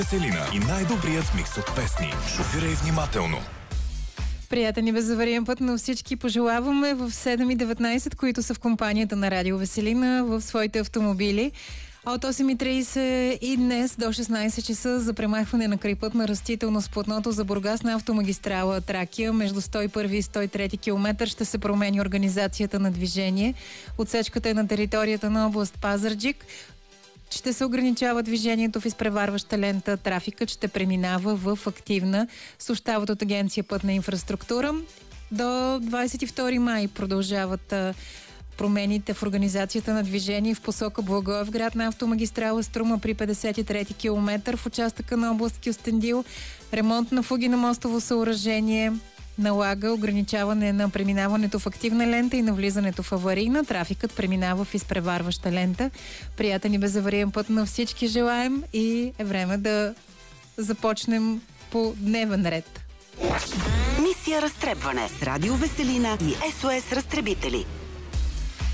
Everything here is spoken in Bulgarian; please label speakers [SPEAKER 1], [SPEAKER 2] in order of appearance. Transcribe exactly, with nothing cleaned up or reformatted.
[SPEAKER 1] Веселина и най-добрият микс от песни. Шофирай внимателно.
[SPEAKER 2] Приятен и безавариен път на всички пожелаваме в седем и деветнайсет, които са в компанията на Радио Веселина в своите автомобили. От осем и трийсет и днес до шестнайсет часа за премахване на крайпътна растителност платното за Бургас на автомагистрала Тракия между сто и първи и сто и трети километър ще се промени организацията на движение. Отсечката е на територията на област Пазарджик. Ще се ограничава движението в изпреварваща лента. Трафикът ще преминава в активна, съобщават от Агенция Пътна инфраструктура. До двайсет и втори май продължават промените в организацията на движение в посока Благоевград на автомагистрала Струма при петдесет и трети километър в участъка на област Кюстендил. Ремонт на фуги на мостово съоръжение налага ограничаване на преминаването в активна лента и навлизането в аварийна. Трафикът преминава в изпреварваща лента. Приятен и безавариен път на всички желаем и е време да започнем по дневен ред.
[SPEAKER 3] Мисия разтребване с Радио Веселина и ес о ес разтребители.